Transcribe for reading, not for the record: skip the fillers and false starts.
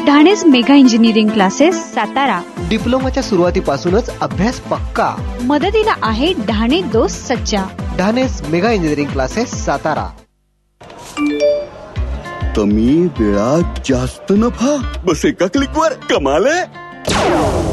ढाणेस mega engineering classes Satara. डिप्लोमाच्या सुरुवातीपासूनच अभ्यास पक्का. मदतीला आहे ढाणे दोस्त सच्चा. ढाणेस मेगा इंजिनिअरिंग क्लासेस सातारा. कमी वेळात जास्त नफा, बस एका क्लिकवर कमाल आहे.